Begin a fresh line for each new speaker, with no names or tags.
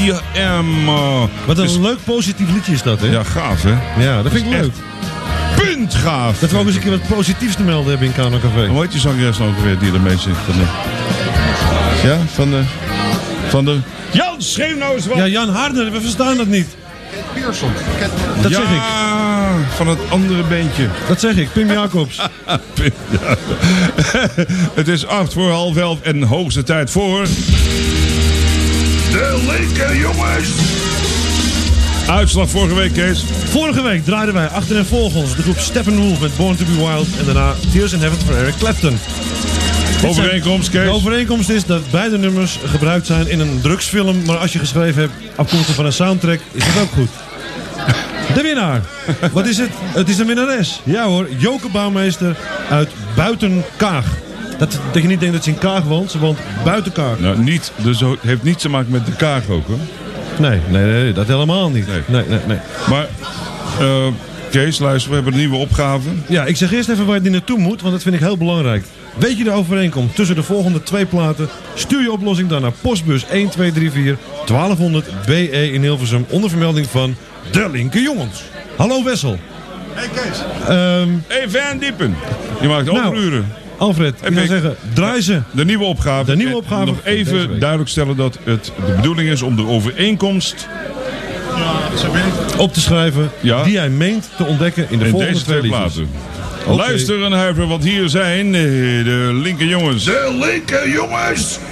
Wat een leuk positief liedje is dat, hè?
Ja, gaaf, hè?
Ja, dat vind ik leuk.
Punt gaaf.
Dat we ook eens een keer wat positiefs te melden hebben in Kano Café.
Hoe heet die zangeres nou ook weer die ermee zit? Van de... Jan, schreeuw nou eens wat!
Ja, Jan Harder, we verstaan dat niet.
Pearson.
Dat zeg ik.
Van het andere beentje.
Dat zeg ik, Pim Jacobs.
Het is 11:08 en hoogste tijd voor... De linker jongens! Uitslag vorige week, Kees.
Vorige week draaiden wij achter en volgens de groep Steppenwolf met Born to be Wild en daarna Tears in Heaven voor Eric Clapton.
Overeenkomst, Kees?
De overeenkomst is dat beide nummers gebruikt zijn in een drugsfilm, maar als je geschreven hebt afkomstig van een soundtrack, is dat ook goed. De winnaar. Wat is het? Het is een winnares. Ja hoor, Joke Bouwmeester uit Buitenkaag. Dat je niet denkt dat ze in Kaag woont, ze woont buiten Kaag.
Nou, niet, dus het heeft niets te maken met de Kaag ook, hoor.
Nee, dat helemaal niet. Nee.
Maar, Kees, luister, we hebben een nieuwe opgave.
Ja, ik zeg eerst even waar die naartoe moet, want dat vind ik heel belangrijk. Weet je de overeenkomst tussen de volgende twee platen? Stuur je oplossing dan naar postbus 1234 1200 BE in Hilversum onder vermelding van De Linker Jongens. Hallo Wessel.
Hey Kees. Hey Van Diepen. Je maakt
Nou,
overuren.
Alfred, ik zou zeggen, draai ze.
De nieuwe opgave.
De nieuwe opgave.
Nog even duidelijk stellen dat het de bedoeling is om de overeenkomst
Op te schrijven die jij meent te ontdekken in de volgende
deze
twee
twee
liedjes.
platen.
Okay.
Luister en huiver, want hier zijn de linker jongens. De linker jongens!